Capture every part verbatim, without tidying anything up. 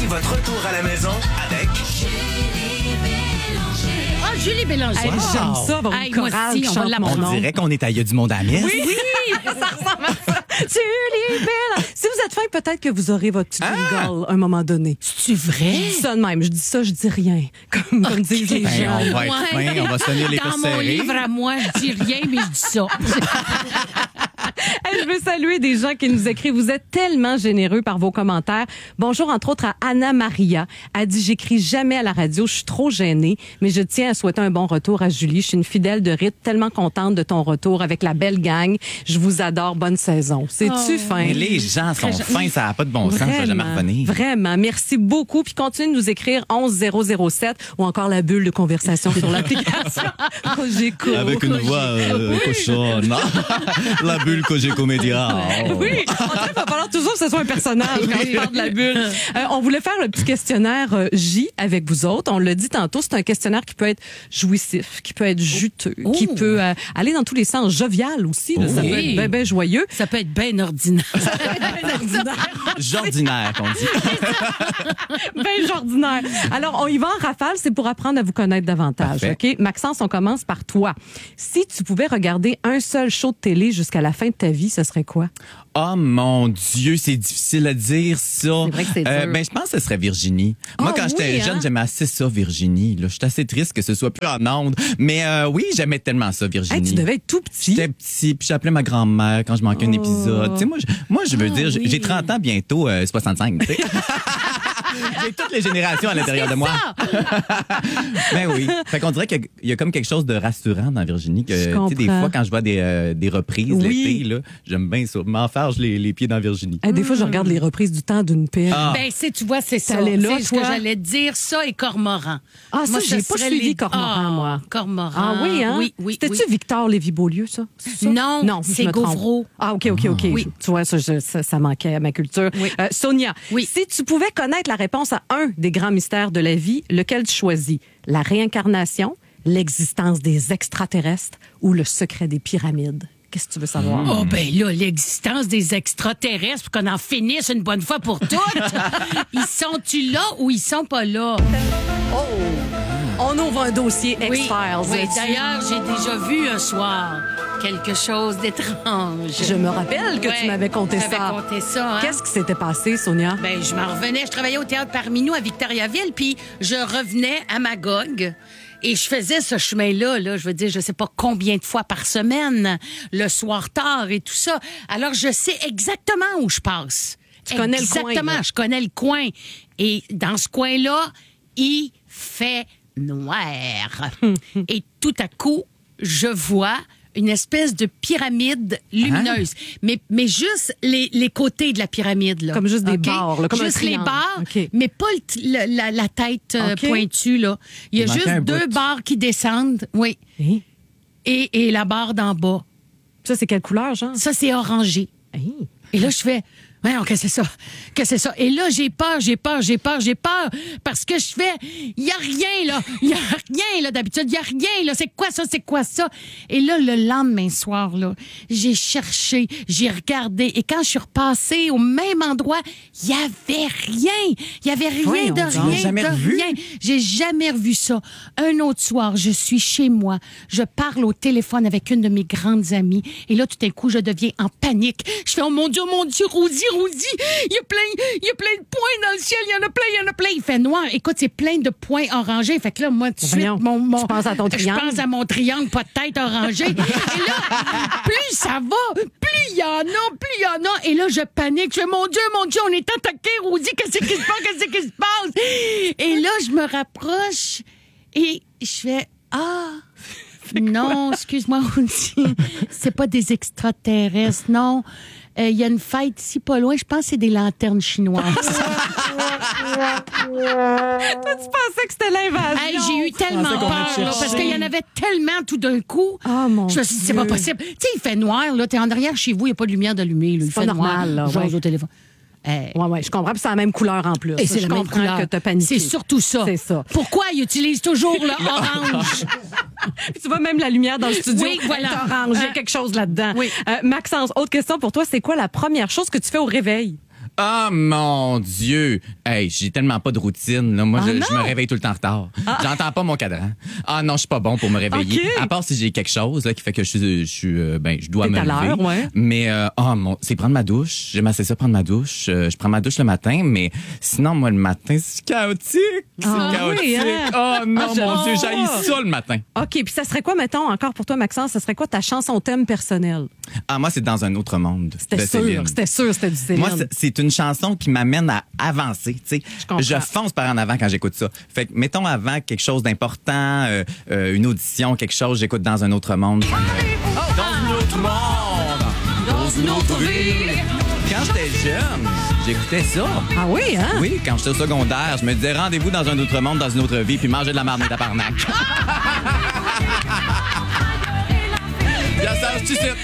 Voici votre retour à la maison avec Ah, Julie Bélanger. Hey, J'aime ça, avoir Hey, une moi chorale aussi, qui on va chante l'apprendre. mon On nom. dirait qu'on est à Il y a du monde à la messe. Oui, ça ressemble à ça. Julie Bélanger. Si vous êtes fin, peut-être que vous aurez votre petit jingle à un moment donné. C'est vrai? Je dis ça de même. Je dis ça, je dis rien. Comme, comme disent les Ben, gens. on va être Ouais. fin, on va se tenir les Dans fesses mon serrées. livre à moi, je dis rien, mais je dis ça. Hey, je veux saluer des gens qui nous écrivent. Vous êtes tellement généreux par vos commentaires. Bonjour, entre autres, à Anna Maria. Elle dit, j'écris jamais à la radio, je suis trop gênée, mais je tiens à souhaiter un bon retour à Julie. Je suis une fidèle de Rite, tellement contente de ton retour avec la belle gang. Je vous adore, bonne saison. C'est-tu fin? Mais les gens sont fins, ça n'a pas de bon sens, ça va jamais revenir. Vraiment, merci beaucoup. Puis continue de nous écrire onze zéro zéro sept ou encore la bulle de conversation sur l'application. Cogeco. Avec une voix euh, cochonne. La bulle Cogeco Média. Oh. Oui, en fait, il va falloir toujours que ce soit un personnage quand on parle de la bulle. Euh, on voulait faire le petit questionnaire euh, J avec vous autres. On l'a dit tantôt, c'est un questionnaire qui peut être jouissif, qui peut être juteux, Oh. qui peut euh, aller dans tous les sens, jovial aussi. Là, ça Oui. peut être bien, bien joyeux. Ça peut être bien ordinaire. Jordinaire, qu'on dit. Ben ordinaire. Alors, on y va en rafale, c'est pour apprendre à vous connaître davantage. Parfait. OK? Maxence, on commence par toi. Si tu pouvais regarder un seul show de télé jusqu'à la fin de ta vie, ce serait quoi? Oh mon Dieu, c'est difficile à dire, ça. C'est vrai que c'est dur. ben, je pense que ce serait Virginie. Moi, Oh, quand j'étais oui, jeune, hein? j'aimais assez ça, Virginie. Là, je suis assez triste que ce soit plus en ondes. Mais euh, oui, j'aimais tellement ça, Virginie. Hey, tu devais être tout petit. J'étais petit, puis j'appelais ma grand-mère quand je manquais un épisode. Tu sais, moi, je, moi, je veux Ah, dire, j'ai- oui. j'ai trente ans bientôt, euh, soixante-cinq. tu sais. J'ai toutes les générations à l'intérieur de moi. Ben oui. Fait qu'on dirait qu'il y a comme quelque chose de rassurant dans Virginie. Que, Je tu sais, des comprends. fois, quand je vois des, euh, des reprises Oui. l'été, là, j'aime bien ça. M'enfarge les, les pieds dans Virginie. Hey, des fois, je regarde les reprises du temps d'une paix. Ah. Ben, c'est, tu vois, c'est ça. T'allais là, C'est ce toi? que j'allais te dire, ça et Cormoran. Ah, ça, Moi, j'ai pas serait suivi les- Cormoran, Ah, moi. Cormoran. Ah oui, hein? Oui, oui, C'était-tu oui. Victor Lévy-Beaulieu, ça? ça? Non, non je c'est me trompe. Gauvreau. Ah, OK, OK, OK. Oui. Tu vois, ça, je- ça, ça manquait à ma culture. Oui. Euh, Sonia, Oui. si tu pouvais connaître la réponse à un des grands mystères de la vie, lequel tu choisis? La réincarnation, l'existence des extraterrestres ou le secret des pyramides? Qu'est-ce que tu veux savoir? Oh, ben là, l'existence des extraterrestres, pour qu'on en finisse une bonne fois pour toutes. Ils sont-tu là ou ils sont pas là? On ouvre un dossier Oui, X-Files. oui. D'ailleurs, j'ai déjà vu un soir quelque chose d'étrange. Je me rappelle que tu Ouais, m'avais conté j'avais ça. conté ça, hein? Qu'est-ce qui s'était passé, Sonia? Ben, je m'en revenais. Je travaillais au théâtre parmi nous à Victoriaville, puis je revenais à Magog. Et je faisais ce chemin-là, là, je veux dire, je sais pas combien de fois par semaine, le soir tard et tout ça. Alors, je sais exactement où je passe. Tu connais le coin, Exactement, là. je connais le coin. Et dans ce coin-là, il fait noir. Et tout à coup, je vois une espèce de pyramide lumineuse. Mais, mais juste les, les côtés de la pyramide. Là. Comme juste des OK? barres, là, comme un Juste les triangle. barres, OK. mais pas le t- le- la, la tête euh, OK. pointue. Là. Il y a Il manquait juste un deux bout. barres qui descendent. Oui. Hein? Et, et la barre d'en bas. Ça, c'est quelle couleur, Jean? Ça, c'est orangé. Hein? Et là, je fais, voyons, qu'est-ce que c'est ça? Qu'est-ce que c'est ça? Et là, j'ai peur, j'ai peur, j'ai peur, j'ai peur. Parce que je fais, il y a rien, là. Il y a rien, là, d'habitude. Il y a rien, là. C'est quoi ça? C'est quoi ça? Et là, le lendemain soir, là, j'ai cherché, j'ai regardé. Et quand je suis repassée au même endroit, il y avait rien. Il y avait rien Voyons de donc. rien, Jamais de revu? rien. J'ai jamais revu ça. Un autre soir, je suis chez moi. Je parle au téléphone avec une de mes grandes amies. Et là, tout d'un coup, je deviens en panique. Je fais, oh mon Dieu, oh mon Dieu, Rosie, Rosie, il y a plein, il y a plein de points dans le ciel. Il y en a plein, il y en a plein. Il fait noir. Écoute, c'est plein de points orangés. Fait que là, moi, tout de suite, Voyons. mon, mon, Tu penses à ton triangle? Je pense à mon triangle, pas de tête orangée. Et là, plus ça va, plus il y en a, plus il y en a. Et là, je panique. Je fais, mon Dieu, mon Dieu, on est attaqué, Rosie. Qu'est-ce qui se passe? Qu'est-ce qui se passe? Et là, je me rapproche et je fais, ah, non, excuse-moi, Rosie. C'est pas des extraterrestres, non. Il y a une fête ici pas loin. Je pense que c'est des lanternes chinoises. Toi, tu pensais que c'était l'invasion. Hey, j'ai eu tellement pensais qu'on peur, venait te là, chercher. parce qu'il y en avait tellement tout d'un coup. Ah, mon Je me suis dit, c'est pas Dieu. possible. Tu sais, il fait noir, là. T'es en arrière chez vous, il n'y a pas de lumière d'allumée, là. Il pas fait normal, noir. là, J'ose ouais. au téléphone. Hey. Ouais, ouais, je comprends. Puis c'est la même couleur en plus. Et c'est je la même comprends couleur. que t'as paniqué. C'est surtout ça. C'est ça. Pourquoi ils utilisent toujours le orange? Puis tu vois même la lumière dans le studio. Oui, voilà. est orange. Il y a Euh, quelque chose là-dedans. oui. Euh, Maxence, autre question pour toi. C'est quoi la première chose que tu fais au réveil? Ah, mon Dieu! Hey, j'ai tellement pas de routine. Là. Moi, Ah je, non? je me réveille tout le temps en retard. Ah. J'entends pas mon cadran. Ah non, je suis pas bon pour me réveiller. OK. À part si j'ai quelque chose là, qui fait que je suis, je suis, euh, ben, je dois T'es me à lever. l'heure, ouais. Mais euh, ah, mon, c'est prendre ma douche. J'aime assez ça prendre ma douche. Euh, je prends ma douche le matin, mais sinon moi le matin c'est chaotique. C'est Ah chaotique. oui, hein? Oh non, Ah, je- mon Dieu, Oh. j'haïs ça le matin. OK, puis ça serait quoi, mettons, encore pour toi, Maxence, ça serait quoi ta chanson thème personnelle? Ah moi c'est dans un autre monde. C'était de sûr, Céline. c'était sûr, c'était du Céline. Moi, c'est- c'est une chanson qui m'amène à avancer. Tu sais, comprends. je fonce par en avant quand j'écoute ça. Fait que, mettons avant quelque chose d'important, euh, euh, une audition, quelque chose, j'écoute dans un autre monde. Dans un autre monde, dans une autre vie. Quand j'étais jeune, j'écoutais ça. Ah oui, hein? Oui, quand j'étais au secondaire, je me disais rendez-vous dans un autre monde, dans une autre vie, puis manger de la marde tabarnak. Bien ça, tu sais.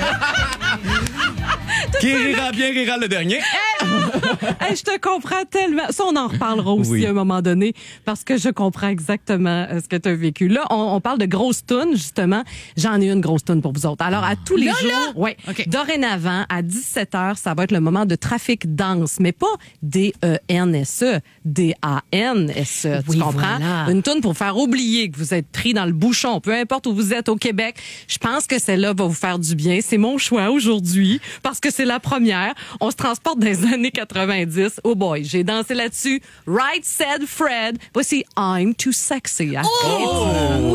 Qui rira bien rira le dernier. Hey, je te comprends tellement. Ça, on en reparlera aussi Oui. à un moment donné parce que je comprends exactement euh, ce que tu as vécu. Là, on, on parle de grosses tunes, justement. J'en ai une grosse tune pour vous autres. Alors, à tous les Là, jours, là? ouais, OK. dorénavant, à dix-sept heures, ça va être le moment de trafic dense, mais pas D E N S E, D A N S E. Oui, tu comprends? voilà. Une tune pour faire oublier que vous êtes pris dans le bouchon, peu importe où vous êtes au Québec. Je pense que celle-là va vous faire du bien. C'est mon choix aujourd'hui parce que c'est la première. On se transporte dans les années quatre-vingt-dix. Oh boy, j'ai dansé là-dessus. Right said Fred. Voici I'm Too Sexy. À Oh!